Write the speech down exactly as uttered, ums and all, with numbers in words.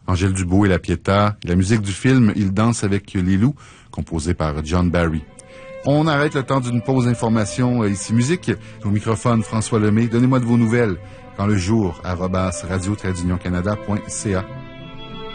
Angèle Dubois et la Pietà, et la musique du film Il danse avec les loups, composé par John Barry. On arrête le temps d'une pause d'information euh, ici musique. Au microphone, François Lemay. Donnez-moi de vos nouvelles quand le jour, arobase radio trait d'union canada point c a.